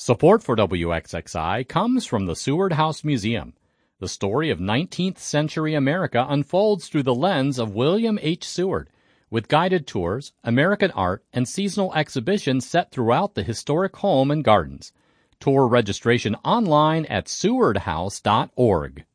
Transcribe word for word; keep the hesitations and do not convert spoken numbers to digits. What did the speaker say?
Support for W X X I comes from the Seward House Museum. The story of nineteenth century America unfolds through the lens of William H. Seward, with guided tours, American art, and seasonal exhibitions set throughout the historic home and gardens. Tour registration online at seward house dot org.